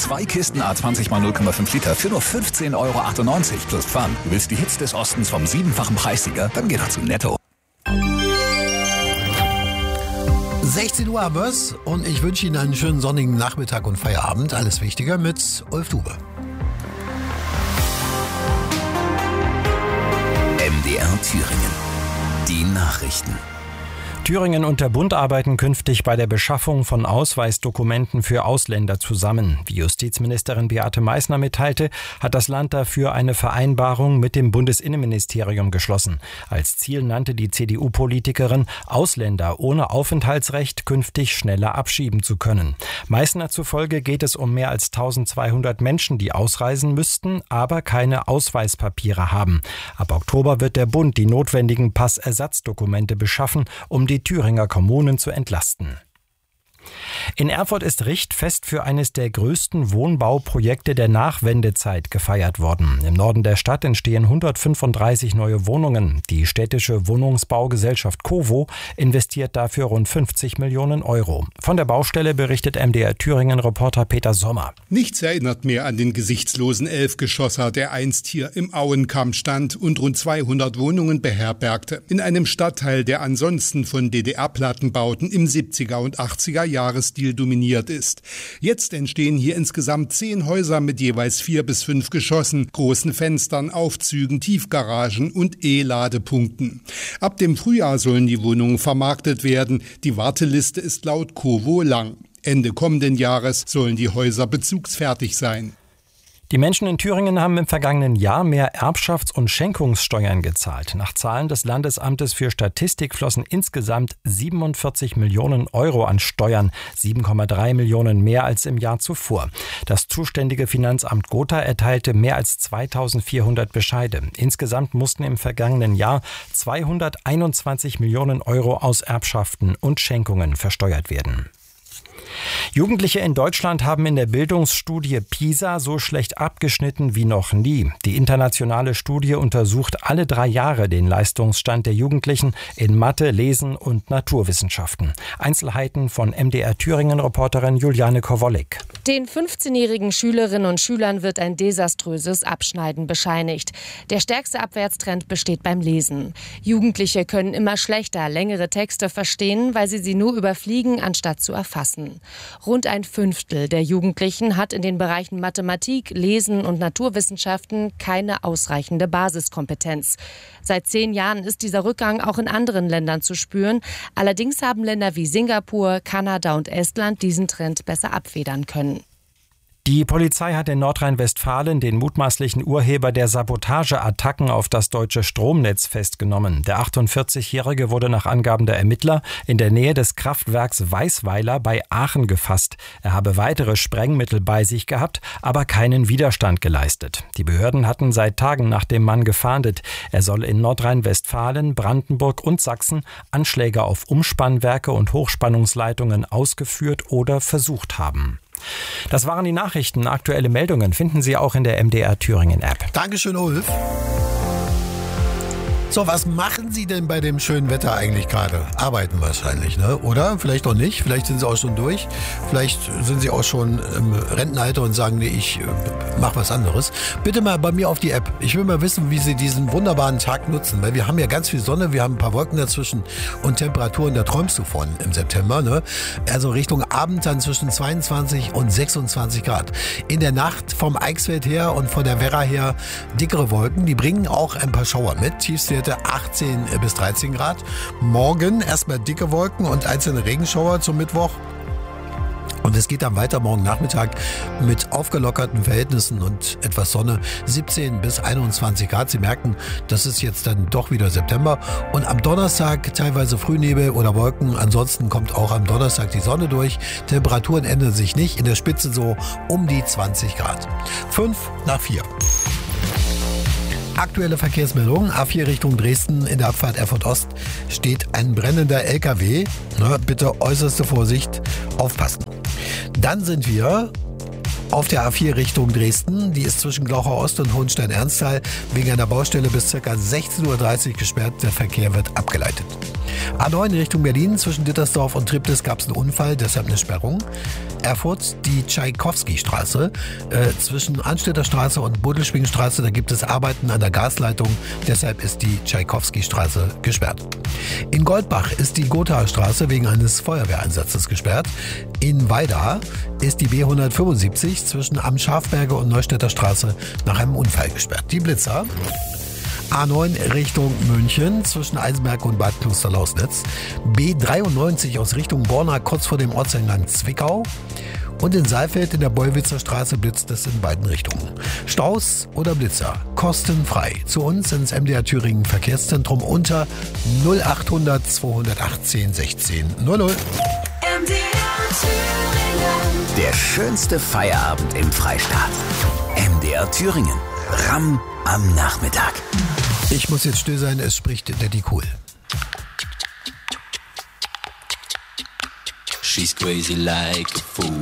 2 Kisten A20 x 0,5 Liter für nur 15,98 € plus Pfand. Du willst die Hits des Ostens vom 7-fachen Preissieger? Dann geh doch zu Netto. 16 Uhr haben wir's und ich wünsche Ihnen einen schönen sonnigen Nachmittag und Feierabend. Alles Wichtige mit Ulf Dube. MDR Thüringen. Die Nachrichten. Thüringen und der Bund arbeiten künftig bei der Beschaffung von Ausweisdokumenten für Ausländer zusammen. Wie Justizministerin Beate Meißner mitteilte, hat das Land dafür eine Vereinbarung mit dem Bundesinnenministerium geschlossen. Als Ziel nannte die CDU-Politikerin, Ausländer ohne Aufenthaltsrecht künftig schneller abschieben zu können. Meißner zufolge geht es um mehr als 1200 Menschen, die ausreisen müssten, aber keine Ausweispapiere haben. Ab Oktober wird der Bund die notwendigen Passersatzdokumente beschaffen, um die Thüringer Kommunen zu entlasten. In Erfurt ist Richtfest für eines der größten Wohnbauprojekte der Nachwendezeit gefeiert worden. Im Norden der Stadt entstehen 135 neue Wohnungen. Die städtische Wohnungsbaugesellschaft COWO investiert dafür rund 50 Millionen €. Von der Baustelle berichtet MDR Thüringen-Reporter Peter Sommer. Nichts erinnert mehr an den gesichtslosen Elfgeschosser, der einst hier im Auenkamm stand und rund 200 Wohnungen beherbergte. In einem Stadtteil, der ansonsten von DDR-Plattenbauten im 70er und 80er Jahresstil dominiert ist. Jetzt entstehen hier insgesamt 10 Häuser mit jeweils 4 bis 5 Geschossen, großen Fenstern, Aufzügen, Tiefgaragen und E-Ladepunkten. Ab dem Frühjahr sollen die Wohnungen vermarktet werden. Die Warteliste ist laut COWO lang. Ende kommenden Jahres sollen die Häuser bezugsfertig sein. Die Menschen in Thüringen haben im vergangenen Jahr mehr Erbschafts- und Schenkungssteuern gezahlt. Nach Zahlen des Landesamtes für Statistik flossen insgesamt 47 Millionen € an Steuern, 7,3 Millionen mehr als im Jahr zuvor. Das zuständige Finanzamt Gotha erteilte mehr als 2400 Bescheide. Insgesamt mussten im vergangenen Jahr 221 Millionen € aus Erbschaften und Schenkungen versteuert werden. Jugendliche in Deutschland haben in der Bildungsstudie PISA so schlecht abgeschnitten wie noch nie. Die internationale Studie untersucht alle 3 Jahre den Leistungsstand der Jugendlichen in Mathe, Lesen und Naturwissenschaften. Einzelheiten von MDR Thüringen-Reporterin Juliane Kowolik. Den 15-jährigen Schülerinnen und Schülern wird ein desaströses Abschneiden bescheinigt. Der stärkste Abwärtstrend besteht beim Lesen. Jugendliche können immer schlechter längere Texte verstehen, weil sie nur überfliegen, anstatt zu erfassen. Rund ein Fünftel der Jugendlichen hat in den Bereichen Mathematik, Lesen und Naturwissenschaften keine ausreichende Basiskompetenz. Seit 10 Jahren ist dieser Rückgang auch in anderen Ländern zu spüren. Allerdings haben Länder wie Singapur, Kanada und Estland diesen Trend besser abfedern können. Die Polizei hat in Nordrhein-Westfalen den mutmaßlichen Urheber der Sabotageattacken auf das deutsche Stromnetz festgenommen. Der 48-Jährige wurde nach Angaben der Ermittler in der Nähe des Kraftwerks Weißweiler bei Aachen gefasst. Er habe weitere Sprengmittel bei sich gehabt, aber keinen Widerstand geleistet. Die Behörden hatten seit Tagen nach dem Mann gefahndet. Er soll in Nordrhein-Westfalen, Brandenburg und Sachsen Anschläge auf Umspannwerke und Hochspannungsleitungen ausgeführt oder versucht haben. Das waren die Nachrichten. Aktuelle Meldungen finden Sie auch in der MDR Thüringen App. Dankeschön, Ulf. So, was machen Sie denn bei dem schönen Wetter eigentlich gerade? Arbeiten wahrscheinlich, ne? Oder? Vielleicht auch nicht. Vielleicht sind Sie auch schon durch. Vielleicht sind Sie auch schon im Rentenalter und sagen, nee, ich mache was anderes. Bitte mal bei mir auf die App. Ich will mal wissen, wie Sie diesen wunderbaren Tag nutzen. Weil wir haben ja ganz viel Sonne, wir haben ein paar Wolken dazwischen und Temperaturen, da träumst du von im September, ne? Also Richtung Abend dann zwischen 22 und 26 Grad. In der Nacht vom Eichsfeld her und von der Werra her dickere Wolken. Die bringen auch ein paar Schauer mit. Tiefstwerte 18 bis 13 Grad. Morgen erstmal dicke Wolken und einzelne Regenschauer zum Mittwoch. Und es geht dann weiter morgen Nachmittag mit aufgelockerten Verhältnissen und etwas Sonne, 17 bis 21 Grad. Sie merken, das ist jetzt dann doch wieder September. Und am Donnerstag teilweise Frühnebel oder Wolken. Ansonsten kommt auch am Donnerstag die Sonne durch. Temperaturen ändern sich nicht. In der Spitze so um die 20 Grad. 5 nach 4. Aktuelle Verkehrsmeldung, A4 Richtung Dresden, in der Abfahrt Erfurt Ost steht ein brennender LKW. Bitte äußerste Vorsicht, aufpassen. Dann sind wir Auf der A4 Richtung Dresden, die ist zwischen Glauchau Ost und Hohenstein-Ernsthal wegen einer Baustelle bis ca. 16:30 Uhr gesperrt. Der Verkehr wird abgeleitet. A9 Richtung Berlin, zwischen Dittersdorf und Triptis gab es einen Unfall, deshalb eine Sperrung. Erfurt, die Tschaikowski-Straße, zwischen Anstädter Straße und Bodelschwingstraße, da gibt es Arbeiten an der Gasleitung, deshalb ist die Tschaikowski-Straße gesperrt. In Goldbach ist die Gothaer Straße wegen eines Feuerwehreinsatzes gesperrt. In Weida ist die B175 zwischen Am Schafberge und Neustädter Straße nach einem Unfall gesperrt. Die Blitzer: A9 Richtung München zwischen Eisenberg und Bad Klosterlausnitz. B93 aus Richtung Borna kurz vor dem Ortseingang Zwickau. Und in Saalfeld in der Bollwitzer Straße blitzt es in beiden Richtungen. Staus oder Blitzer, kostenfrei. Zu uns ins MDR Thüringen Verkehrszentrum unter 0800 218 16 00. Der schönste Feierabend im Freistaat. MDR Thüringen. Ramm am Nachmittag. Ich muss jetzt still sein, es spricht Daddy Cool. She's crazy like a fool.